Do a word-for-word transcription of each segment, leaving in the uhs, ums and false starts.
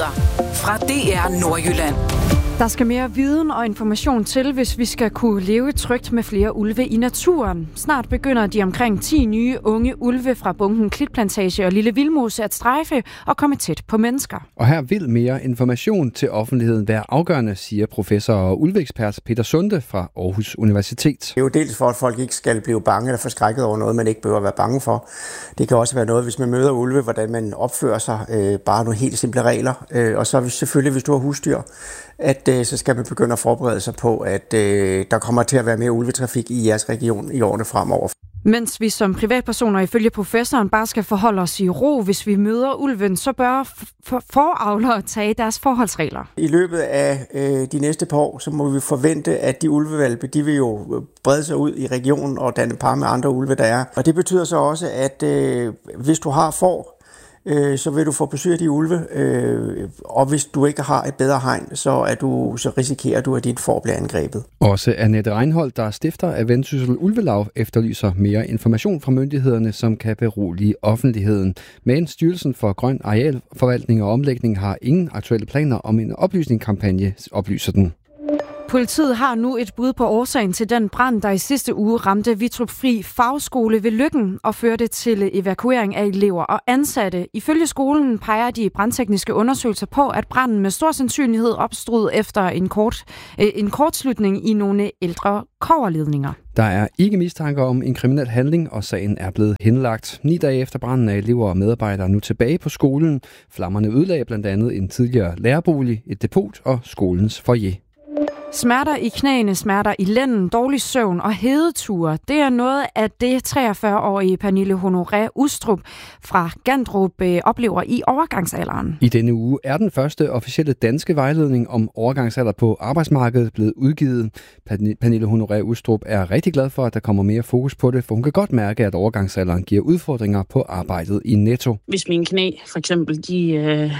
Nyheder fra D R Nordjylland. Der skal mere viden og information til, hvis vi skal kunne leve trygt med flere ulve i naturen. Snart begynder de omkring ti nye unge ulve fra bunken Klitplantage og Lille Vildmose at strejfe og komme tæt på mennesker. Og her vil mere information til offentligheden være afgørende, siger professor og ulveekspert Peter Sunde fra Aarhus Universitet. Det er jo dels for, at folk ikke skal blive bange eller forskrækket over noget, man ikke behøver at være bange for. Det kan også være noget, hvis man møder ulve, hvordan man opfører sig. Øh, bare nogle helt simple regler. Øh, og så selvfølgelig, hvis du har husdyr, at øh, så skal man begynde at forberede sig på, at øh, der kommer til at være mere ulvetrafik i jeres region i årene fremover. Mens vi som privatpersoner ifølge professoren bare skal forholde os i ro, hvis vi møder ulven, så bør f- foravlere tage deres forholdsregler. I løbet af øh, de næste par år, så må vi forvente, at de ulvevalpe, de vil jo brede sig ud i regionen og danne par med andre ulve, der er. Og det betyder så også, at øh, hvis du har får, så vil du få besøg af de ulve, øh, og hvis du ikke har et bedre hegn, så, er du, så risikerer du, at dit får bliver angrebet. Også Annette Reinholdt, der er stifter af Vendsyssel Ulvelaug, efterlyser mere information fra myndighederne, som kan berolige offentligheden. Men Styrelsen for Grøn Arealforvaltning og Omlægning har ingen aktuelle planer om en oplysningskampagne, oplyser den. Politiet har nu et bud på årsagen til den brand, der i sidste uge ramte Vitrup Fri Fagskole ved Løkken og førte til evakuering af elever og ansatte. Ifølge skolen peger de brandtekniske undersøgelser på, at branden med stor sandsynlighed opstod efter en, kort, en kortslutning i nogle ældre kobberledninger. Der er ikke mistanke om en kriminel handling, og sagen er blevet henlagt. Ni dage efter branden er elever og medarbejdere nu tilbage på skolen. Flammerne ødelagde blandt andet en tidligere lærerbolig, et depot og skolens foyer. Smerter i knæene, smerter i lænden, dårlig søvn og hedeture, det er noget af det treogfyrre-årige Pernille Honoré Ustrup fra Gandrup oplever i overgangsalderen. I denne uge er den første officielle danske vejledning om overgangsalder på arbejdsmarkedet blevet udgivet. Pernille Honoré Ustrup er rigtig glad for, at der kommer mere fokus på det, for hun kan godt mærke, at overgangsalderen giver udfordringer på arbejdet i Netto. Hvis mine knæ for eksempel de øh,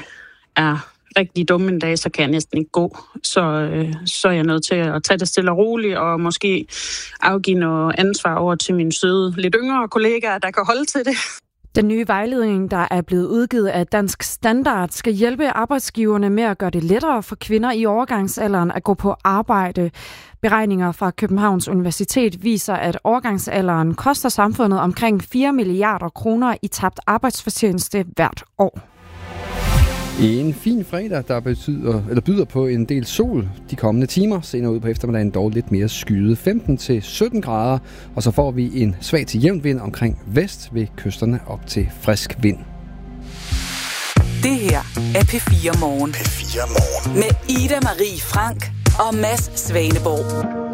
er rigtig dumme en dag, så kan jeg næsten ikke gå. Så, øh, så er jeg nødt til at tage det stille og roligt, og måske afgive noget ansvar over til mine søde, lidt yngre kollegaer, der kan holde til det. Den nye vejledning, der er blevet udgivet af Dansk Standard, skal hjælpe arbejdsgiverne med at gøre det lettere for kvinder i overgangsalderen at gå på arbejde. Beregninger fra Københavns Universitet viser, at overgangsalderen koster samfundet omkring fire milliarder kroner i tabt arbejdsfortjeneste hvert år. En fin fredag, der betyder, eller byder på en del sol de kommende timer. Senere ud på eftermiddagen dog lidt mere skyet, femten til sytten grader. Og så får vi en svag til jævn vind omkring vest ved kysterne op til frisk vind. Det her er P fire Morgen. P fire Morgen. Med Ida Marie Frank og Mads Svaneborg.